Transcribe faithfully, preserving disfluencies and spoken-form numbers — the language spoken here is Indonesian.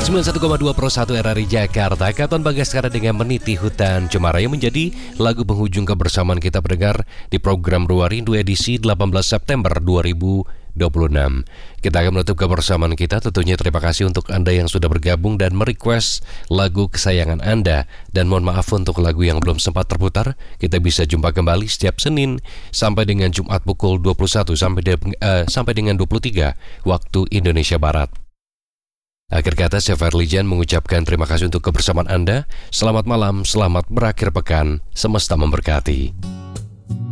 sembilan puluh satu koma dua Pro satu R R I Jakarta. Katon Bagaskara dengan Meniti Hutan Cemara yang menjadi lagu penghujung kebersamaan kita pendengar di program Ruang Rindu edisi delapan belas September dua ribu dua puluh enam. Kita akan menutup kebersamaan kita. Tentunya terima kasih untuk Anda yang sudah bergabung dan merequest lagu kesayangan Anda. Dan mohon maaf untuk lagu yang belum sempat terputar. Kita bisa jumpa kembali setiap Senin sampai dengan Jumat pukul dua puluh satu sampai, de, uh, sampai dengan dua puluh tiga waktu Indonesia Barat. Akhir kata, saya Ferlijan mengucapkan terima kasih untuk kebersamaan Anda. Selamat malam, selamat berakhir pekan, semesta memberkati.